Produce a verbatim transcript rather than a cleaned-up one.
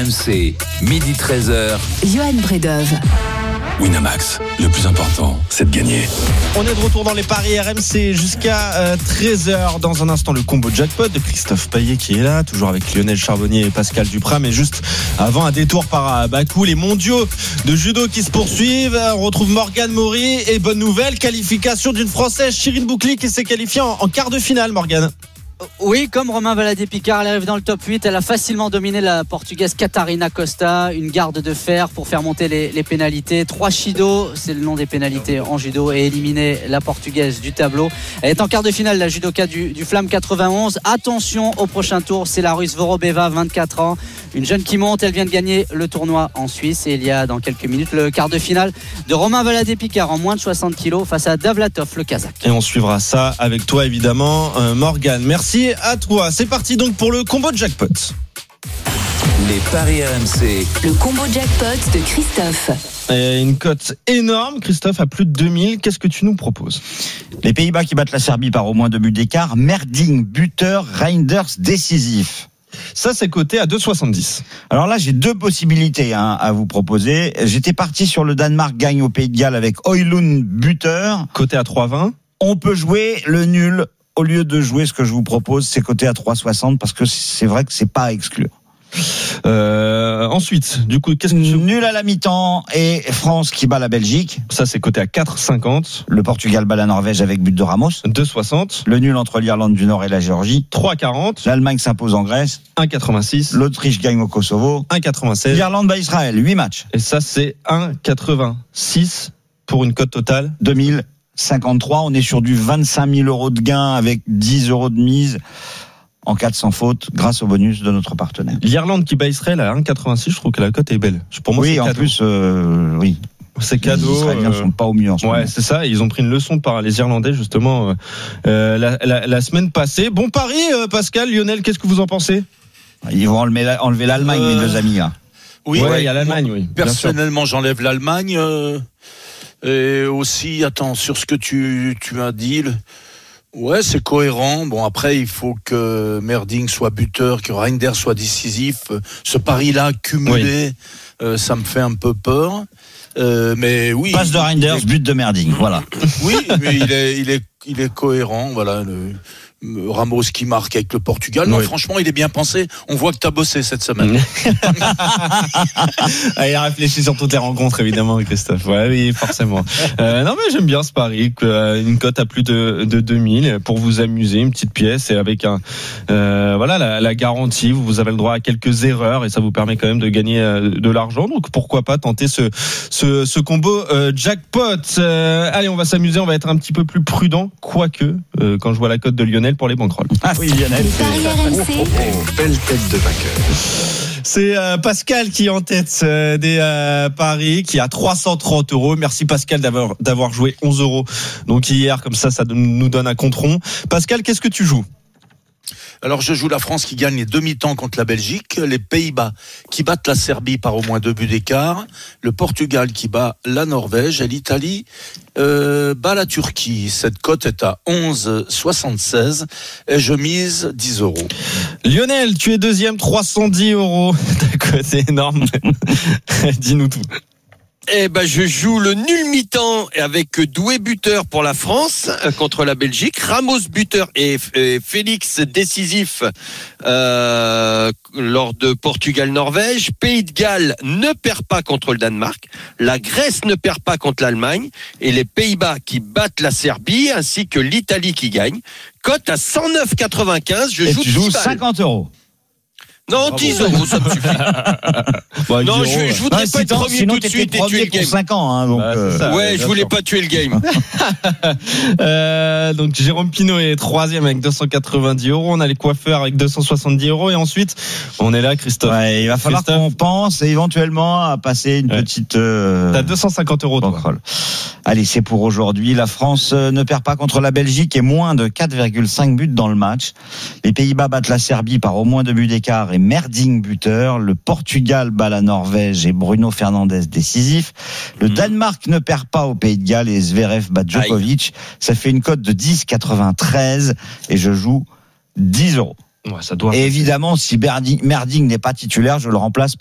M C, midi treize heures. Johan Bredov. Winamax, le plus important, c'est de gagner. On est de retour dans les paris R M C jusqu'à euh, treize heures. Dans un instant, le combo jackpot de Christophe Payet qui est là, toujours avec Lionel Charbonnier et Pascal Duprat. Mais juste avant, un détour par Bakou, les mondiaux de judo qui se poursuivent. On retrouve Morgane Maury et bonne nouvelle, qualification d'une Française, Chirine Boucli, qui s'est qualifiée en, en quart de finale, Morgane. Oui, comme Romain Valladé-Picard, elle arrive dans le top huit. Elle a facilement dominé la Portugaise Catarina Costa. Une garde de fer pour faire monter les, les pénalités. Trois Shido, c'est le nom des pénalités en judo, et éliminer la Portugaise du tableau. Elle est en quart de finale, la judoka du, du Flamme quatre-vingt-onze. Attention au prochain tour, c'est la Russe Vorobeva, vingt-quatre ans. Une jeune qui monte, elle vient de gagner le tournoi en Suisse. Et il y a dans quelques minutes le quart de finale de Romain Valladé-Picard en moins de soixante kilos face à Davlatov, le Kazakh. Et on suivra ça avec toi, évidemment, euh, Morgane. Merci à toi. C'est parti donc pour le combo jackpot. Les paris R M C. Le combo jackpot de Christophe. Et une cote énorme, Christophe, à plus de deux mille. Qu'est-ce que tu nous proposes ? Les Pays-Bas qui battent la Serbie par au moins deux buts d'écart. Merding, buteur, Reinders, décisif. Ça, c'est coté à deux virgule soixante-dix. Alors là, j'ai deux possibilités hein, à vous proposer. J'étais parti sur le Danemark gagne au Pays de Galles avec Højlund, buteur. Coté à trois virgule vingt. On peut jouer le nul. Au lieu de jouer ce que je vous propose, c'est coté à trois virgule soixante parce que c'est vrai que c'est pas à exclure. Euh, ensuite, du coup, qu'est-ce que tu... Nul à la mi-temps et France qui bat la Belgique. Ça, c'est coté à quatre virgule cinquante. Le Portugal bat la Norvège avec but de Ramos. deux virgule soixante. Le nul entre l'Irlande du Nord et la Géorgie. trois virgule quarante. L'Allemagne s'impose en Grèce. un virgule quatre-vingt-six. L'Autriche gagne au Kosovo. un virgule quatre-vingt-seize. L'Irlande bat Israël. huit matchs. Et ça, c'est un virgule quatre-vingt-six pour une cote totale. deux mille cinquante-trois. On est sur du vingt-cinq mille euros de gain avec dix euros de mise en cas de sans faute grâce au bonus de notre partenaire. L'Irlande qui bat Israël à un virgule quatre-vingt-six, je trouve que la cote est belle. Pour moi, oui, c'est en cadeau. plus, euh, oui. C'est cadeau. Les Israéliens ne euh... sont pas au mieux en ce moment. Ouais, c'est ça. Ils ont pris une leçon par les Irlandais justement euh, la, la, la semaine passée. Bon pari, euh, Pascal, Lionel, qu'est-ce que vous en pensez ? Ils vont enlever, enlever l'Allemagne, euh... mes deux amis là. Oui, ouais, il ouais, y a l'Allemagne. Oui. Personnellement, j'enlève l'Allemagne. Euh, et aussi, attends, sur ce que tu, tu as dit, le, ouais, c'est cohérent. Bon, après, il faut que Merding soit buteur, que Reinders soit décisif. Ce pari-là, cumulé, oui. euh, ça me fait un peu peur. Euh, mais oui. Passe de Reinders, est... but de Merding, voilà. Oui, mais il est, il est, il est cohérent, voilà. Le, Ramos qui marque avec le Portugal. Non, oui. Franchement, il est bien pensé. On voit que tu as bossé cette semaine. ah, il a réfléchi sur toutes les rencontres, évidemment, Christophe. Ouais, oui, forcément. Euh, non, mais j'aime bien ce pari. Une cote à plus de, de deux mille pour vous amuser, une petite pièce et avec un, euh, voilà, la, la garantie. Vous avez le droit à quelques erreurs et ça vous permet quand même de gagner de l'argent. Donc, pourquoi pas tenter ce, ce, ce combo euh, jackpot. Euh, allez, on va s'amuser. On va être un petit peu plus prudent, quoique, euh, quand je vois la cote de Lionel pour les banquerolles. Ah oui, Lionel. Les paris R M C. Oh, oh, oh, belle tête de vainqueur. C'est euh, Pascal qui est en tête euh, des euh, paris, qui a trois cent trente euros. Merci Pascal d'avoir, d'avoir joué onze euros. Donc hier, comme ça, ça nous donne un compte rond. Pascal, qu'est-ce que tu joues ? Alors je joue la France qui gagne les demi-temps contre la Belgique, les Pays-Bas qui battent la Serbie par au moins deux buts d'écart, le Portugal qui bat la Norvège et l'Italie euh, bat la Turquie. Cette cote est à onze virgule soixante-seize et je mise dix euros. Lionel, tu es deuxième, trois cent dix euros. Ta cote est énorme. Dis-nous tout. Eh ben, je joue le nul mi-temps avec Doué buteur pour la France contre la Belgique, Ramos buteur et, et Félix décisif euh, lors de Portugal-Norvège. Pays de Galles ne perd pas contre le Danemark, la Grèce ne perd pas contre l'Allemagne et les Pays-Bas qui battent la Serbie ainsi que l'Italie qui gagne. Cote à cent neuf virgule quatre-vingt-quinze. Je et joue tu joues cinquante euros. Non, Bravo. dix euros, ça me suffit. Bon, non, je, je voudrais non, pas être premier tout de suite et tuer le game. cinq ans, hein, donc bah, euh... ça, ouais, je voulais sûr. pas tuer le game. euh, donc Jérôme Pinault est troisième avec deux cent quatre-vingt-dix euros. On a les coiffeurs avec deux cent soixante-dix euros. Et ensuite, on est là, Christophe. Ouais, il va falloir Christophe. qu'on pense éventuellement à passer une ouais. petite... Euh... T'as deux cent cinquante euros. Allez, c'est pour aujourd'hui. La France ne perd pas contre la Belgique et moins de quatre virgule cinq buts dans le match. Les Pays-Bas battent la Serbie par au moins deux buts d'écart et Merding buteur. Le Portugal bat la Norvège et Bruno Fernandes décisif. Le mmh. Danemark ne perd pas au Pays de Galles et Zverev bat Djokovic. Aïe. Ça fait une cote de dix virgule quatre-vingt-treize et je joue dix euros. Ouais, ça doit. Et évidemment, si Merding n'est pas titulaire, je le remplace